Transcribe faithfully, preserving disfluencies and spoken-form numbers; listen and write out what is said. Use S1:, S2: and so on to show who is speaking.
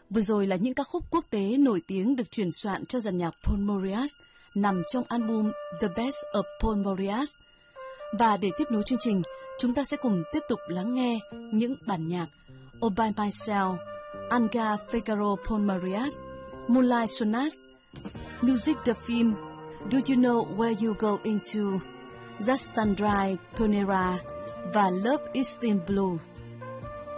S1: Vừa rồi là những ca khúc quốc tế nổi tiếng được chuyển soạn cho dàn nhạc Paul Mauriat nằm trong album The Best of Paul Mauriat. Và để tiếp nối chương trình, chúng ta sẽ cùng tiếp tục lắng nghe những bản nhạc All By Myself, Anga Figaro Paul Mauriat, Moonlight Sonata, Music the Film, Do You Know Where You Go Into, Just Stand Dry Tonera và Love Is in Blue.